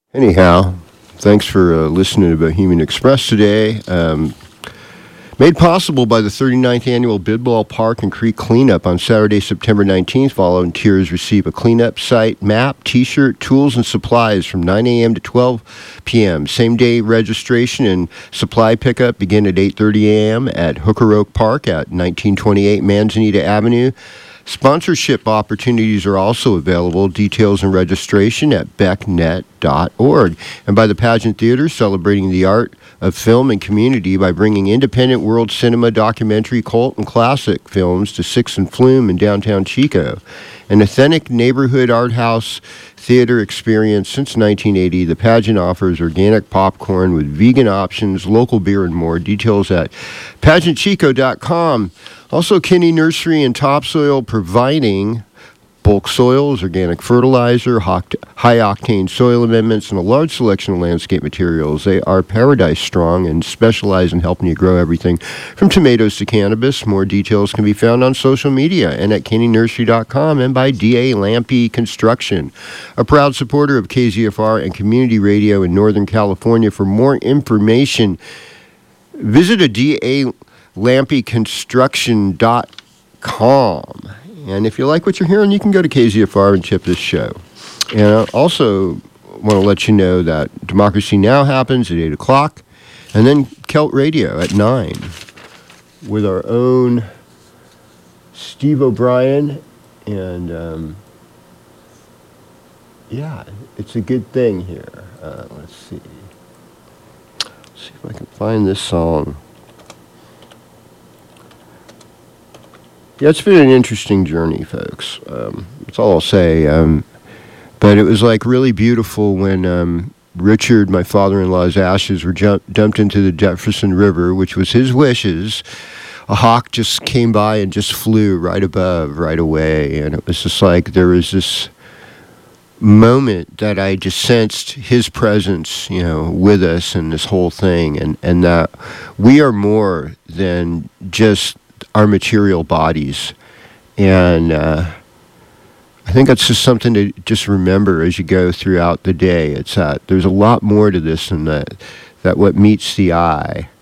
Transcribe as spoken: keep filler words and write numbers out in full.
Anyhow, thanks for uh, listening to Bohemian Express today. Um, made possible by the thirty-ninth Annual Bidwell Park and Creek Cleanup on Saturday, September nineteenth. Volunteers receive a cleanup site map, T-shirt, tools, and supplies from nine a.m. to twelve p.m. Same-day registration and supply pickup begin at eight thirty a.m. at Hooker Oak Park at nineteen twenty-eight Manzanita Avenue. Sponsorship opportunities are also available. Details and registration at beck net dot org. And by the Pageant Theater, celebrating the art of film and community by bringing independent world cinema, documentary, cult, and classic films to Sixth and Flume in downtown Chico. An authentic neighborhood art house theater experience since nineteen eighty, the pageant offers organic popcorn with vegan options, local beer, and more. Details at pageant chico dot com. Also, Kinney Nursery and Topsoil providing bulk soils, organic fertilizer, high-octane soil amendments, and a large selection of landscape materials. They are Paradise Strong and specialize in helping you grow everything from tomatoes to cannabis. More details can be found on social media and at kinney nursery dot com and by D A Lampy Construction, a proud supporter of K Z F R and community radio in Northern California. For more information, visit a D A lampy construction dot com. And if you like what you're hearing, you can go to K Z F R and tip this show. And I also want to let you know that Democracy Now! Happens at eight o'clock, and then Celt Radio at nine with our own Steve O'Brien. And, um, yeah, it's a good thing here. Uh, let's see. Let's see if I can find this song. Yeah, it's been an interesting journey, folks. Um, that's all I'll say. Um, but it was like really beautiful when um, Richard, my father-in-law's ashes were jump- dumped into the Jefferson River, which was his wishes. A hawk just came by and just flew right above, right away. And it was just like there was this moment that I just sensed his presence, you know, with us in this whole thing. And, and that we are more than just our material bodies. And uh, I think that's just something to just remember as you go throughout the day. It's that there's a lot more to this than that, that what meets the eye.